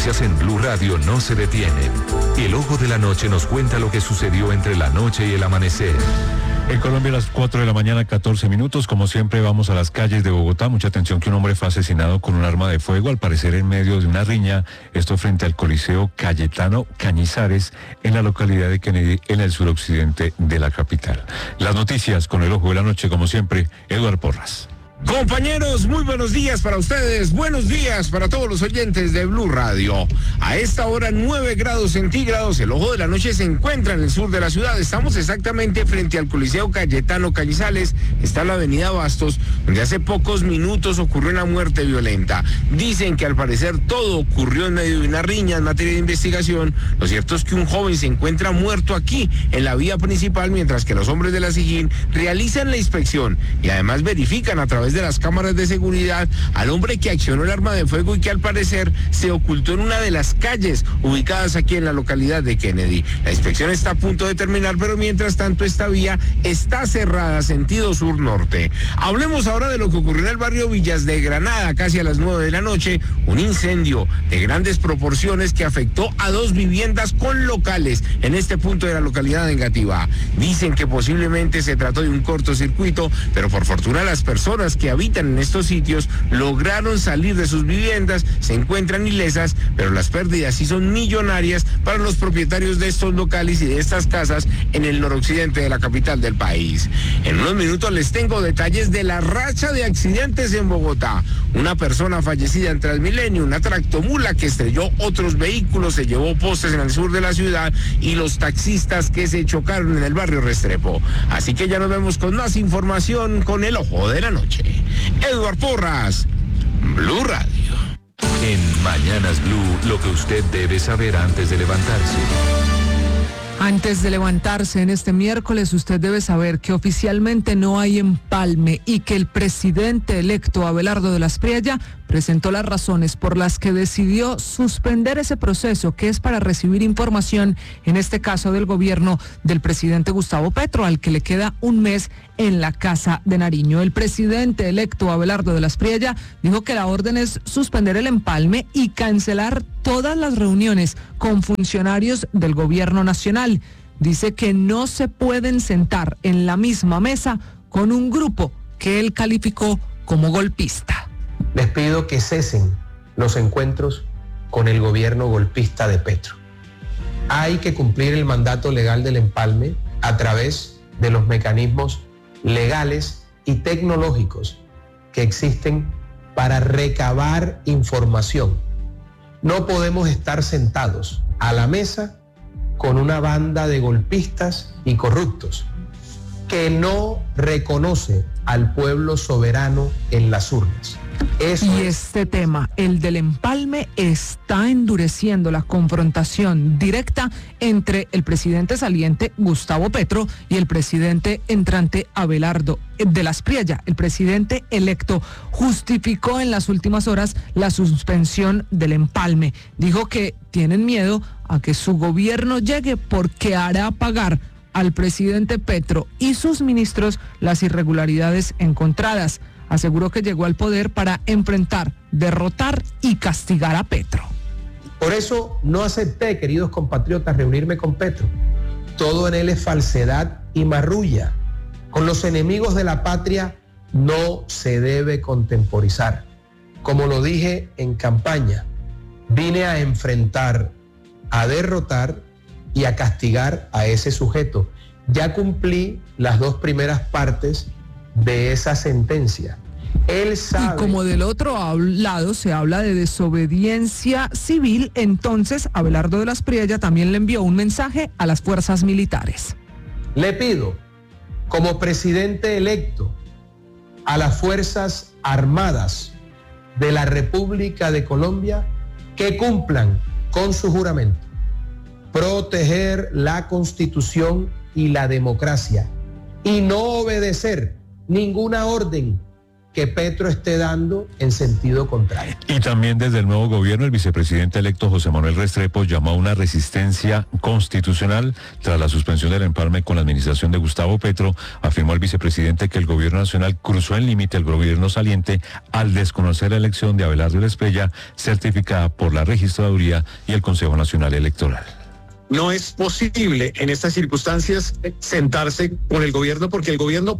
noticias en Blue Radio no se detienen. El Ojo de la Noche nos cuenta lo que sucedió entre la noche y el amanecer. En Colombia a las 4 de la mañana, 14 minutos. Como siempre, vamos a las calles de Bogotá. Mucha atención que un hombre fue asesinado con un arma de fuego, al parecer en medio de una riña. Esto frente al Coliseo Cayetano Cañizares, en la localidad de Kennedy, en el suroccidente de la capital. Las noticias con el Ojo de la Noche, como siempre, Eduardo Porras. Compañeros, muy buenos días para ustedes, buenos días para todos los oyentes de Blue Radio. A esta hora 9 grados centígrados, el Ojo de la Noche se encuentra en el sur de la ciudad. Estamos exactamente frente al Coliseo Cayetano Cañizales, está la avenida Bastos, donde hace pocos minutos ocurrió una muerte violenta. Dicen que al parecer todo ocurrió en medio de una riña en materia de investigación. Lo cierto es que un joven se encuentra muerto aquí, en la vía principal, mientras que los hombres de la SIJIN realizan la inspección y además verifican a través de las cámaras de seguridad al hombre que accionó el arma de fuego y que al parecer se ocultó en una de las calles ubicadas aquí en la localidad de Kennedy. La inspección está a punto de terminar, pero mientras tanto esta vía está cerrada sentido sur-norte. Hablemos ahora de lo que ocurrió en el barrio Villas de Granada, casi a las 9 de la noche, un incendio de grandes proporciones que afectó a 2 viviendas con locales en este punto de la localidad de Engativá. Dicen que posiblemente se trató de un cortocircuito, pero por fortuna las personas que habitan en estos sitios lograron salir de sus viviendas, se encuentran ilesas, pero las pérdidas sí son millonarias para los propietarios de estos locales y de estas casas en el noroccidente de la capital del país. En unos minutos les tengo detalles de la racha de accidentes en Bogotá. Una persona fallecida en Transmilenio, una tractomula que estrelló otros vehículos, se llevó postes en el sur de la ciudad y los taxistas que se chocaron en el barrio Restrepo. Así que ya nos vemos con más información con el Ojo de la Noche. Eduardo Porras, Blue Radio. En Mañanas Blue, lo que usted debe saber antes de levantarse. Antes de levantarse en este miércoles, usted debe saber que oficialmente no hay empalme y que el presidente electo Abelardo de la Espriella presentó las razones por las que decidió suspender ese proceso que es para recibir información, en este caso del gobierno del presidente Gustavo Petro, al que le queda un mes en la Casa de Nariño. El presidente electo Abelardo de la Espriella dijo que la orden es suspender el empalme y cancelar todas las reuniones con funcionarios del gobierno nacional. Dice que no se pueden sentar en la misma mesa con un grupo que él calificó como golpista. Les pido que cesen los encuentros con el gobierno golpista de Petro. Hay que cumplir el mandato legal del empalme a través de los mecanismos legales y tecnológicos que existen para recabar información. No podemos estar sentados a la mesa con una banda de golpistas y corruptos que no reconoce al pueblo soberano en las urnas. Y este tema, el del empalme, está endureciendo la confrontación directa entre el presidente saliente Gustavo Petro y el presidente entrante Abelardo de la Espriella. El presidente electo justificó en las últimas horas la suspensión del empalme. Dijo que tienen miedo a que su gobierno llegue porque hará pagar al presidente Petro y sus ministros las irregularidades encontradas. Aseguró que llegó al poder para enfrentar, derrotar y castigar a Petro. Por eso no acepté, queridos compatriotas, reunirme con Petro. Todo en él es falsedad y marrulla. Con los enemigos de la patria no se debe contemporizar. Como lo dije en campaña, vine a enfrentar, a derrotar y a castigar a ese sujeto. Ya cumplí las 2 primeras partes de esa sentencia. Él sabe. Y como del otro lado se habla de desobediencia civil, entonces Abelardo de la Espriella también le envió un mensaje a las fuerzas militares. Le pido, como presidente electo, a las Fuerzas Armadas de la República de Colombia que cumplan con su juramento, proteger la Constitución y la democracia y no obedecer ninguna orden que Petro esté dando en sentido contrario. Y también desde el nuevo gobierno, el vicepresidente electo José Manuel Restrepo llamó a una resistencia constitucional tras la suspensión del empalme con la administración de Gustavo Petro. Afirmó el vicepresidente que el gobierno nacional cruzó el límite del gobierno saliente al desconocer la elección de Abelardo Lesprella, certificada por la Registraduría y el Consejo Nacional Electoral. No es posible en estas circunstancias sentarse con el gobierno porque el gobierno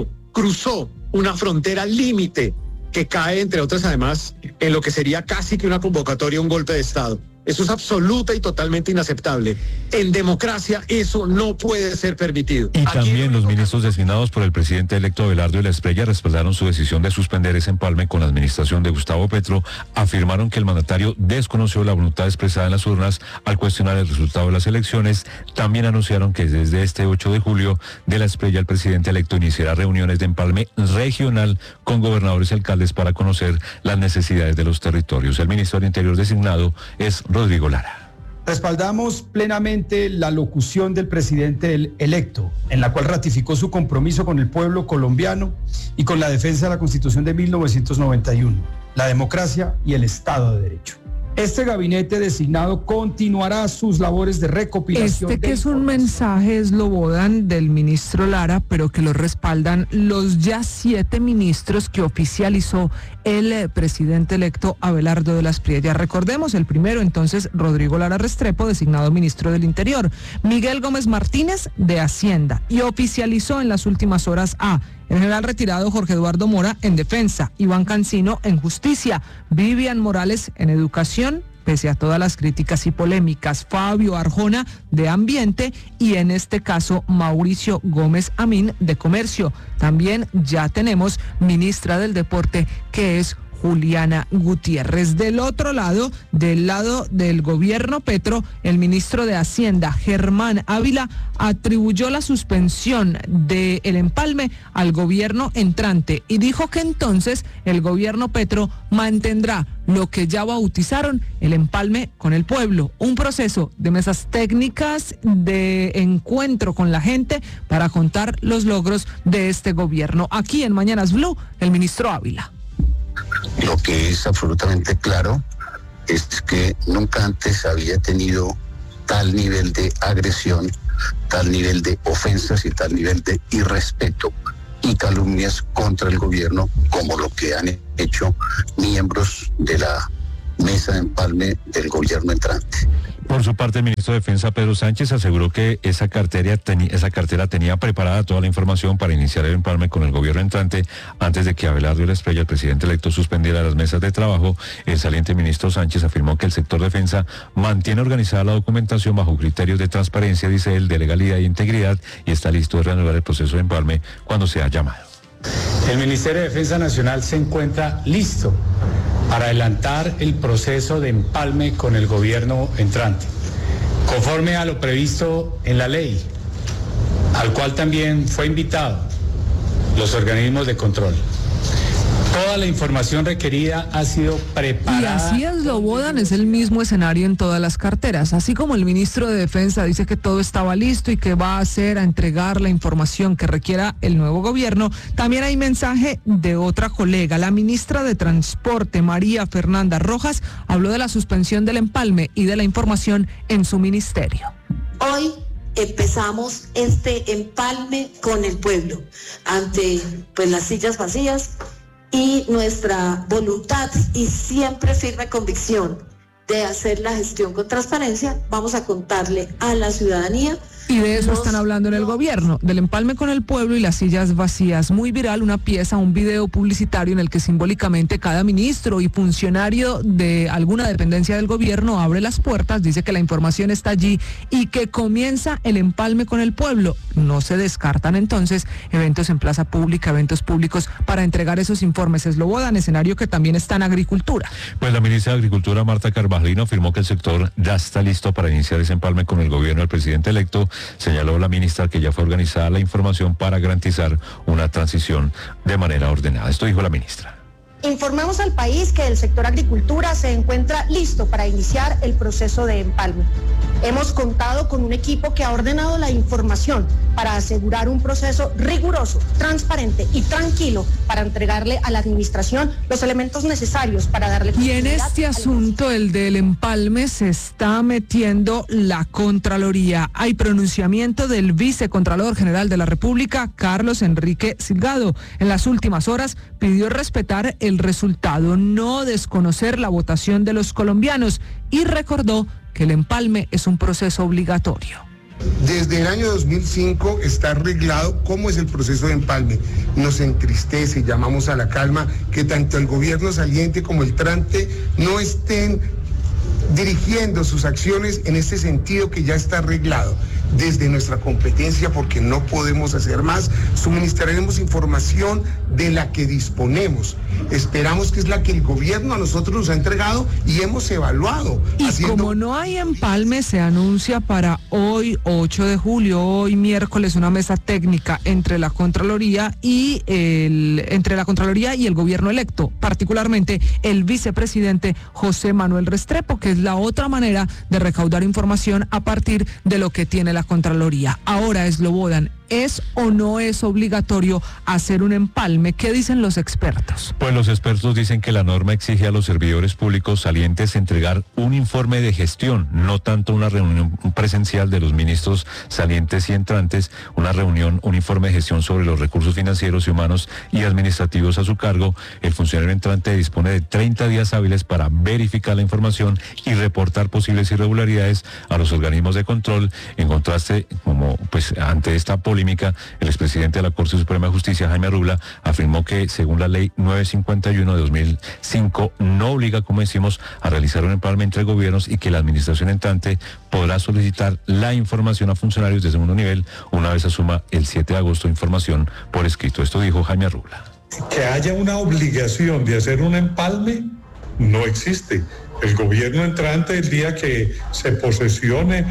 cruzó una frontera límite que cae, entre otras, además, en lo que sería casi que una convocatoria, un golpe de Estado. Eso es absoluta y totalmente inaceptable. En democracia eso no puede ser permitido. Y también los ministros designados por el presidente electo Abelardo Lesprella respaldaron su decisión de suspender ese empalme con la administración de Gustavo Petro. Afirmaron que el mandatario desconoció la voluntad expresada en las urnas al cuestionar el resultado de las elecciones. También anunciaron que desde este 8 de julio de Lesprella el presidente electo iniciará reuniones de empalme regional con gobernadores y alcaldes para conocer las necesidades de los territorios. El ministro del Interior designado es Rodrigo Lara. Respaldamos plenamente la locución del presidente electo, en la cual ratificó su compromiso con el pueblo colombiano y con la defensa de la Constitución de 1991, la democracia y el Estado de Derecho. Este gabinete designado continuará sus labores de recopilación. Que es un mensaje eslobodan del ministro Lara, pero que lo respaldan los ya 7 ministros que oficializó el presidente electo Abelardo de las Priellas. Recordemos, el primero entonces, Rodrigo Lara Restrepo, designado ministro del Interior, Miguel Gómez Martínez de Hacienda, y oficializó en las últimas horas a el general retirado Jorge Eduardo Mora en Defensa, Iván Cancino en Justicia, Vivian Morales en Educación, pese a todas las críticas y polémicas, Fabio Arjona de Ambiente y en este caso Mauricio Gómez Amín de Comercio. También ya tenemos ministra del Deporte, que es Juliana Gutiérrez. Del otro lado, del lado del gobierno Petro, el ministro de Hacienda, Germán Ávila, atribuyó la suspensión del empalme al gobierno entrante y dijo que entonces el gobierno Petro mantendrá lo que ya bautizaron el empalme con el pueblo, un proceso de mesas técnicas, de encuentro con la gente para contar los logros de este gobierno. Aquí en Mañanas Blue, el ministro Ávila. Lo que es absolutamente claro es que nunca antes había tenido tal nivel de agresión, tal nivel de ofensas y tal nivel de irrespeto y calumnias contra el gobierno como lo que han hecho miembros de la mesa de empalme del gobierno entrante. Por su parte, el ministro de Defensa, Pedro Sánchez, aseguró que esa cartera tenía preparada toda la información para iniciar el empalme con el gobierno entrante antes de que Abelardo Lesprella, el presidente electo, suspendiera las mesas de trabajo. El saliente ministro Sánchez afirmó que el sector defensa mantiene organizada la documentación bajo criterios de transparencia, dice él, de legalidad e integridad, y está listo de reanudar el proceso de empalme cuando sea llamado. El Ministerio de Defensa Nacional se encuentra listo para adelantar el proceso de empalme con el gobierno entrante, conforme a lo previsto en la ley, al cual también fue invitado los organismos de control. Toda la información requerida ha sido preparada. Y así eslobodan, es el mismo escenario en todas las carteras. Así como el ministro de Defensa dice que todo estaba listo y que va a entregar la información que requiera el nuevo gobierno, también hay mensaje de otra colega. La ministra de Transporte, María Fernanda Rojas, habló de la suspensión del empalme y de la información en su ministerio. Hoy empezamos este empalme con el pueblo ante las sillas vacías y nuestra voluntad y siempre firme convicción de hacer la gestión con transparencia. Vamos a contarle a la ciudadanía. Y de eso están hablando en el gobierno, del empalme con el pueblo y las sillas vacías. Muy viral una pieza, un video publicitario en el que simbólicamente cada ministro y funcionario de alguna dependencia del gobierno abre las puertas, dice que la información está allí y que comienza el empalme con el pueblo. No se descartan entonces eventos en plaza pública, eventos públicos para entregar esos informes. Eslobodan, escenario que también está en agricultura. Pues la ministra de Agricultura, Marta Carvajal, afirmó que el sector ya está listo para iniciar ese empalme con el gobierno del presidente electo. Señaló la ministra que ya fue organizada la información para garantizar una transición de manera ordenada. Esto dijo la ministra. Informamos al país que el sector agricultura se encuentra listo para iniciar el proceso de empalme. Hemos contado con un equipo que ha ordenado la información para asegurar un proceso riguroso, transparente y tranquilo para entregarle a la administración los elementos necesarios para darle continuidad. Y en este asunto, el del empalme, se está metiendo la Contraloría. Hay pronunciamiento del vicecontralor general de la República, Carlos Enrique Silgado. En las últimas horas pidió respetar el resultado, no desconocer la votación de los colombianos, y recordó que el empalme es un proceso obligatorio. Desde el año 2005 está arreglado cómo es el proceso de empalme. Nos entristece, llamamos a la calma que tanto el gobierno saliente como el entrante no estén dirigiendo sus acciones en ese sentido que ya está arreglado. Desde nuestra competencia, porque no podemos hacer más, suministraremos información de la que disponemos. Esperamos que es la que el gobierno a nosotros nos ha entregado y hemos evaluado. Y como no hay empalme, se anuncia para hoy, 8 de julio, hoy miércoles, una mesa técnica entre la Contraloría y el gobierno electo, particularmente el vicepresidente José Manuel Restrepo, que es la otra manera de recaudar información a partir de lo que tiene la Contraloría. Ahora, Slobodan, ¿es o no es obligatorio hacer un empalme? ¿Qué dicen los expertos? Pues los expertos dicen que la norma exige a los servidores públicos salientes entregar un informe de gestión, no tanto una reunión presencial de los ministros salientes y entrantes, un informe de gestión sobre los recursos financieros y humanos y administrativos a su cargo. El funcionario entrante dispone de 30 días hábiles para verificar la información y reportar posibles irregularidades a los organismos de control. En contraste, ante esta polémica, el expresidente de la Corte Suprema de Justicia, Jaime Arrubla, afirmó que según la ley 951 de 2005 no obliga, como decimos, a realizar un empalme entre gobiernos y que la administración entrante podrá solicitar la información a funcionarios de segundo nivel una vez asuma el 7 de agosto información por escrito. Esto dijo Jaime Arrubla. Que haya una obligación de hacer un empalme no existe. El gobierno entrante, el día que se posesione,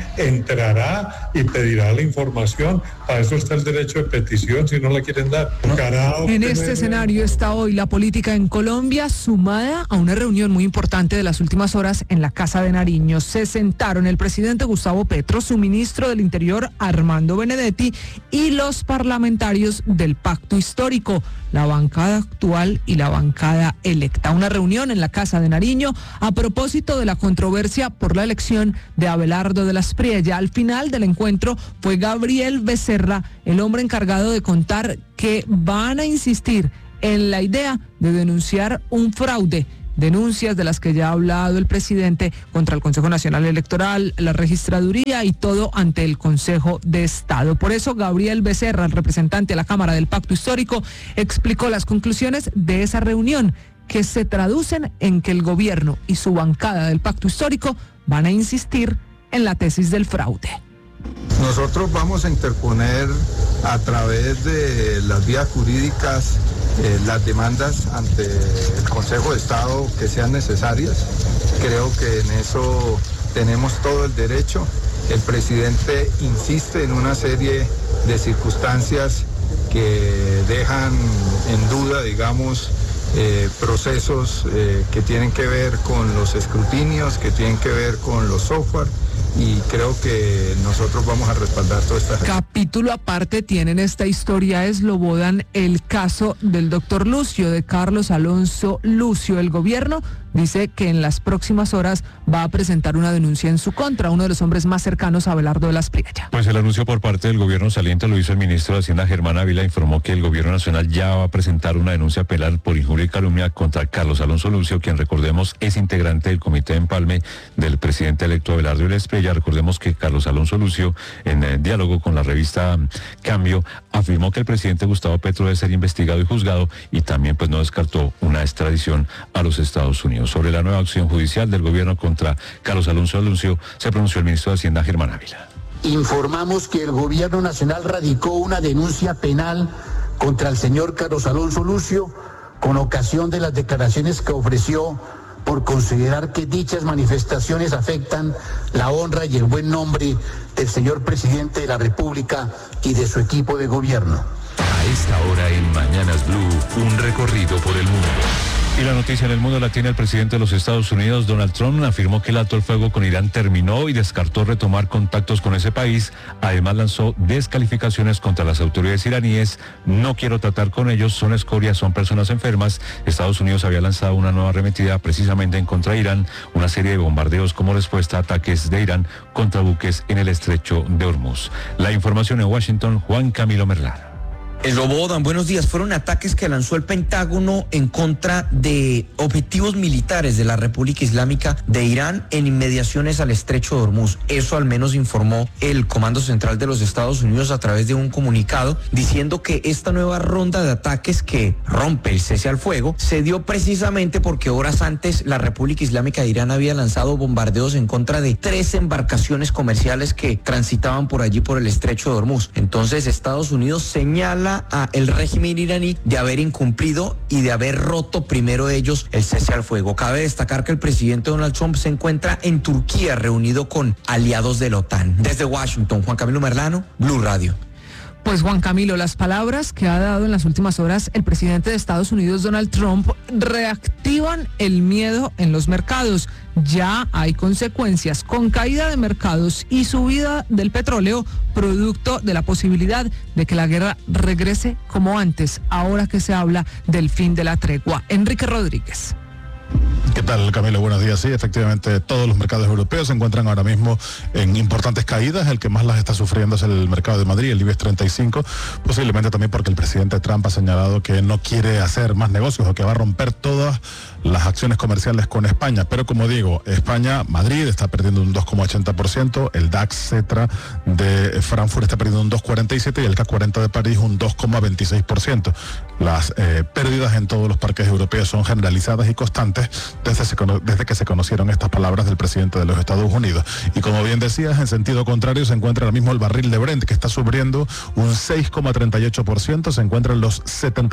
entrará y pedirá la información. Para eso está el derecho de petición, si no la quieren dar. En este escenario está hoy la política en Colombia, sumada a una reunión muy importante de las últimas horas en la Casa de Nariño. Se sentaron el presidente Gustavo Petro, su ministro del Interior Armando Benedetti y los parlamentarios del Pacto Histórico, la bancada actual y la bancada electa. Una reunión en la Casa de Nariño a propósito de la controversia por la elección de Abelardo de las Priella. Al final del encuentro fue Gabriel Becerra, el hombre encargado de contar que van a insistir en la idea de denunciar un fraude. Denuncias de las que ya ha hablado el presidente contra el Consejo Nacional Electoral, la registraduría y todo ante el Consejo de Estado. Por eso Gabriel Becerra, el representante de la Cámara del Pacto Histórico, explicó las conclusiones de esa reunión, que se traducen en que el gobierno y su bancada del Pacto Histórico van a insistir en la tesis del fraude. Nosotros vamos a interponer a través de las vías jurídicas las demandas ante el Consejo de Estado que sean necesarias. Creo que en eso tenemos todo el derecho. El presidente insiste en una serie de circunstancias que dejan en duda, digamos, procesos que tienen que ver con los escrutinios, que tienen que ver con los software, y creo que nosotros vamos a respaldar toda esta gente. Capítulo aparte tiene en esta historia, Slobodan, el caso del doctor Lucio, de Carlos Alonso Lucio. El gobierno dice que en las próximas horas va a presentar una denuncia en su contra, uno de los hombres más cercanos a Abelardo de las Priella. Pues el anuncio por parte del gobierno saliente lo hizo el ministro de Hacienda, Germán Ávila. Informó que el gobierno nacional ya va a presentar una denuncia penal por injuria y calumnia contra Carlos Alonso Lucio, quien, recordemos, es integrante del comité de empalme del presidente electo Abelardo de las Priella. Recordemos que Carlos Alonso Lucio, en diálogo con la revista Cambio, afirmó que el presidente Gustavo Petro debe ser investigado y juzgado, y también pues no descartó una extradición a los Estados Unidos. Sobre la nueva acción judicial del gobierno contra Carlos Alonso Lucio se pronunció el ministro de Hacienda, Germán Ávila. Informamos que el gobierno nacional radicó una denuncia penal contra el señor Carlos Alonso Lucio con ocasión de las declaraciones que ofreció por considerar que dichas manifestaciones afectan la honra y el buen nombre del señor presidente de la República y de su equipo de gobierno. A esta hora en Mañanas Blue, un recorrido por el mundo. Y la noticia en el mundo la tiene el presidente de los Estados Unidos, Donald Trump. Afirmó que el alto el fuego con Irán terminó y descartó retomar contactos con ese país. Además lanzó descalificaciones contra las autoridades iraníes. No quiero tratar con ellos, son escorias, son personas enfermas. Estados Unidos había lanzado una nueva arremetida precisamente en contra de Irán, una serie de bombardeos como respuesta a ataques de Irán contra buques en el estrecho de Hormuz. La información en Washington, Juan Camilo Merlano. El Robodan, buenos días. Fueron ataques que lanzó el Pentágono en contra de objetivos militares de la República Islámica de Irán en inmediaciones al estrecho de Hormuz. Eso al menos informó el Comando Central de los Estados Unidos a través de un comunicado diciendo que esta nueva ronda de ataques que rompe el cese al fuego se dio precisamente porque horas antes la República Islámica de Irán había lanzado bombardeos en contra de 3 embarcaciones comerciales que transitaban por allí por el estrecho de Hormuz. Entonces Estados Unidos señala a el régimen iraní de haber incumplido y de haber roto primero ellos el cese al fuego. Cabe destacar que el presidente Donald Trump se encuentra en Turquía reunido con aliados de la OTAN. Desde Washington, Juan Camilo Merlano, Blue Radio. Pues Juan Camilo, las palabras que ha dado en las últimas horas el presidente de Estados Unidos, Donald Trump, reactivan el miedo en los mercados. Ya hay consecuencias con caída de mercados y subida del petróleo, producto de la posibilidad de que la guerra regrese como antes, ahora que se habla del fin de la tregua. Enrique Rodríguez. ¿Qué tal, Camilo? Buenos días. Sí, efectivamente, todos los mercados europeos se encuentran ahora mismo en importantes caídas. El que más las está sufriendo es el mercado de Madrid, el IBEX 35, posiblemente también porque el presidente Trump ha señalado que no quiere hacer más negocios o que va a romper todas las acciones comerciales con España. Pero como digo, Madrid está perdiendo un 2,80%, el DAX Cetra de Frankfurt está perdiendo un 2,47% y el CAC 40 de París un 2,26%. Las pérdidas en todos los parques europeos son generalizadas y constantes desde que se conocieron estas palabras del presidente de los Estados Unidos. Y como bien decías, en sentido contrario se encuentra ahora mismo el barril de Brent, que está subiendo un 6,38%, se encuentra en los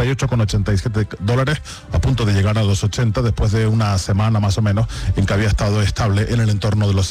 $78,87, a punto de llegar a los 80 después de una semana más o menos en que había estado estable en el entorno de los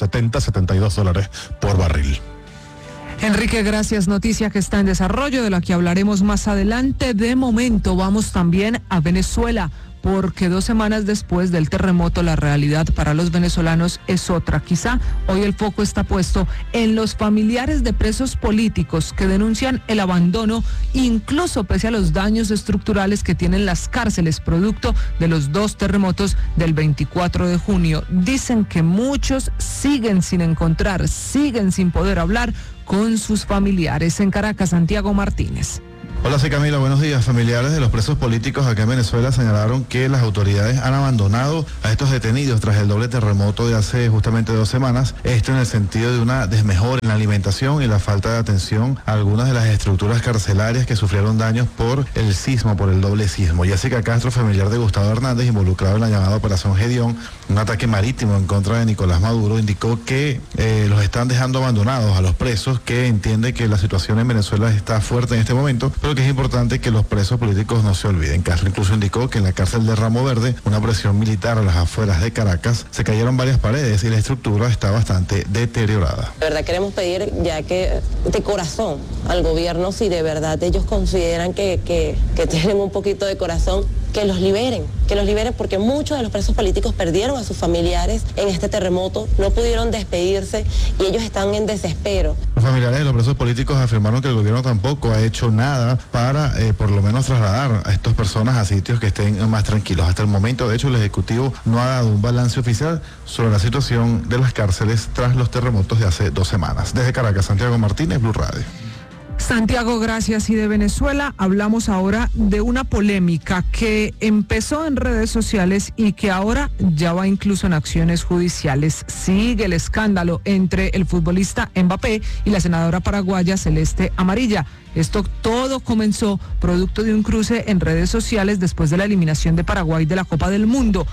$72 por barril. Enrique, gracias. Noticia que está en desarrollo, de la que hablaremos más adelante. De momento vamos también a Venezuela, porque 2 semanas después del terremoto la realidad para los venezolanos es otra. Quizá hoy el foco está puesto en los familiares de presos políticos que denuncian el abandono, incluso pese a los daños estructurales que tienen las cárceles producto de los 2 terremotos del 24 de junio. Dicen que muchos siguen sin encontrar, siguen sin poder hablar con sus familiares. En Caracas, Santiago Martínez. Hola, sí, Camila, buenos días. Familiares de los presos políticos acá en Venezuela señalaron que las autoridades han abandonado a estos detenidos tras el doble terremoto de hace justamente 2 semanas. Esto en el sentido de una desmejora en la alimentación y la falta de atención a algunas de las estructuras carcelarias que sufrieron daños por el sismo, por el doble sismo. Jessica Castro, familiar de Gustavo Hernández, involucrado en la llamada Operación Gedeón, un ataque marítimo en contra de Nicolás Maduro, indicó que los están dejando abandonados a los presos, que entiende que la situación en Venezuela está fuerte en este momento, pero que es importante que los presos políticos no se olviden. Castro incluso indicó que en la cárcel de Ramo Verde, una prisión militar a las afueras de Caracas, se cayeron varias paredes y la estructura está bastante deteriorada. De verdad queremos pedir, ya que de corazón, al gobierno, si de verdad ellos consideran que tienen un poquito de corazón, que los liberen porque muchos de los presos políticos perdieron a sus familiares en este terremoto, no pudieron despedirse y ellos están en desespero. Los familiares de los presos políticos afirmaron que el gobierno tampoco ha hecho nada para por lo menos trasladar a estas personas a sitios que estén más tranquilos. Hasta el momento, de hecho, el Ejecutivo no ha dado un balance oficial sobre la situación de las cárceles tras los terremotos de hace 2 semanas. Desde Caracas, Santiago Martínez, Blue Radio. Santiago, gracias. Y de Venezuela hablamos ahora de una polémica que empezó en redes sociales y que ahora ya va incluso en acciones judiciales. Sigue el escándalo entre el futbolista Mbappé y la senadora paraguaya Celeste Amarilla. Esto todo comenzó producto de un cruce en redes sociales después de la eliminación de Paraguay de la Copa del Mundo.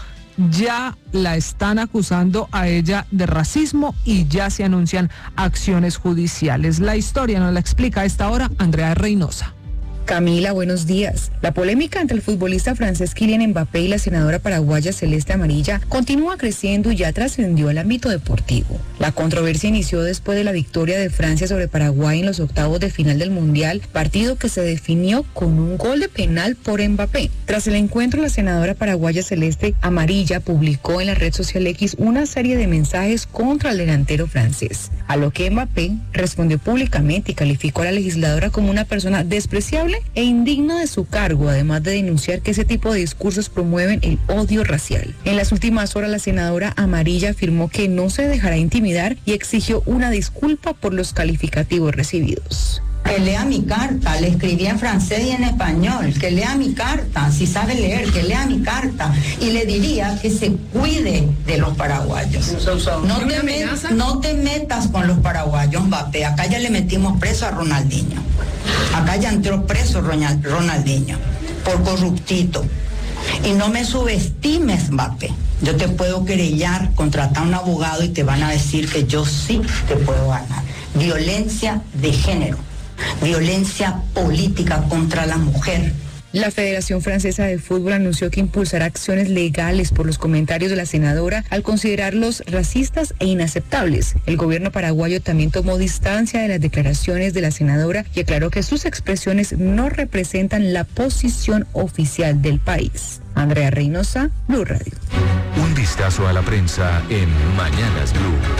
Ya la están acusando a ella de racismo y ya se anuncian acciones judiciales. La historia nos la explica a esta hora Andrea Reynosa. Camila, buenos días. La polémica entre el futbolista francés Kylian Mbappé y la senadora paraguaya Celeste Amarilla continúa creciendo y ya trascendió al ámbito deportivo. La controversia inició después de la victoria de Francia sobre Paraguay en los octavos de final del Mundial, partido que se definió con un gol de penal por Mbappé. Tras el encuentro, la senadora paraguaya Celeste Amarilla publicó en la red social X una serie de mensajes contra el delantero francés, a lo que Mbappé respondió públicamente y calificó a la legisladora como una persona despreciable e indigna de su cargo, además de denunciar que ese tipo de discursos promueven el odio racial. En las últimas horas, la senadora Amarilla afirmó que no se dejará intimidar y exigió una disculpa por los calificativos recibidos. Que lea mi carta, le escribí en francés y en español, que lea mi carta, si sabe leer, que lea mi carta, y le diría que se cuide de los paraguayos. No te metas con los paraguayos, Mbappé, acá ya le metimos preso a Ronaldinho, acá ya entró preso Ronaldinho, por corruptito, y no me subestimes, Mbappé. Yo te puedo querellar, contratar a un abogado y te van a decir que yo sí te puedo ganar. Violencia de género. Violencia política contra la mujer. La Federación Francesa de Fútbol anunció que impulsará acciones legales por los comentarios de la senadora al considerarlos racistas e inaceptables. El gobierno paraguayo también tomó distancia de las declaraciones de la senadora y aclaró que sus expresiones no representan la posición oficial del país. Andrea Reynosa, Blue Radio. Un vistazo a la prensa en Mañanas Blue.